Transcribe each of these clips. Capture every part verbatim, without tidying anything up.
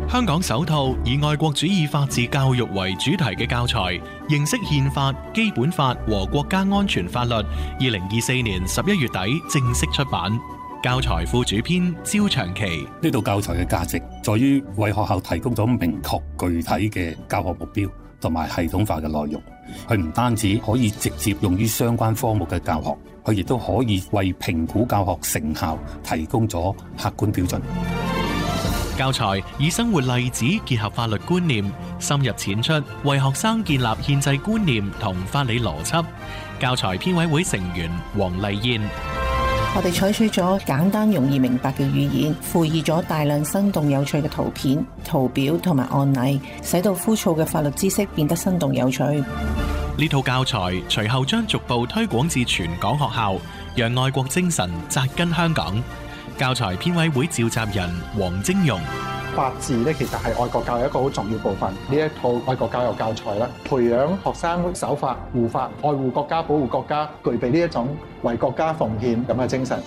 香港首套以愛國主義法治教育為主題嘅教材《認識憲法、基本法和國家安全法律》，二零二四年十一月底正式出版。教材副主編焦長期： 呢套教材嘅價值在於為學校提供咗明確具體嘅教學目標同埋系統化嘅內容。佢唔單止可以直接用於相關科目嘅教學，佢亦都可以為評估教學成效提供咗客觀標準。 教材以生活例子結合法律觀念，深入淺出，為學生建立憲制觀念同法理邏輯。教材編委會成員黃麗燕： 我哋採取咗簡單容易明白嘅語言，附以咗大量生動有趣嘅圖片、圖表同埋案例，使到枯燥嘅法律知識變得生動有趣。 呢套教材隨後將逐步推廣至全港學校，讓愛國精神扎根香港。教材編委會召集人黃晶容： 法治咧，其實係愛國教育一個好重要部分。呢一套愛國教育教材咧，培養學生守法、護法、愛護國家、保護國家，具備呢一種為國家奉獻咁嘅精神。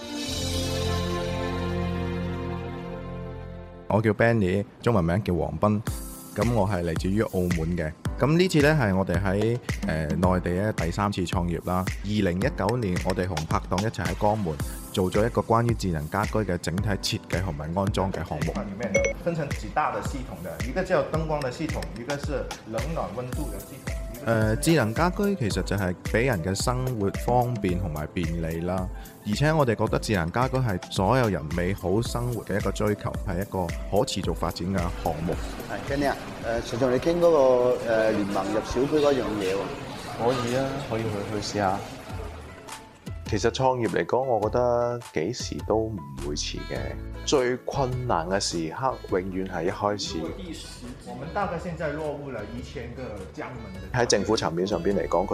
我叫 Benny， 中文名叫黃斌。咁我係嚟自於澳門嘅。咁呢次咧係我哋喺誒內地咧第三次創業啦。二零一九年，我哋同拍檔一齊喺江門做咗一個關於智能家居嘅整體設計同埋安裝嘅項目。 裡面分成幾大的系統的，一個叫燈光的系統，一個是冷暖溫度的系統。 誒、呃、智能家居其實就係俾人嘅生活方便同埋便利啦，而且我哋覺得智能家居係所有人美好生活嘅一個追求，係一個可持續發展嘅項目。 係 Kenny 啊，誒，隨同你傾嗰個誒聯盟入小區嗰樣嘢喎。 可以啊，可以去去試下。其實創業嚟講，我覺得幾時都唔會遲嘅。最困難嘅時刻，永遠係一開始。 我們大概現在落戶了一千個江門。 喺政府層面上邊嚟講，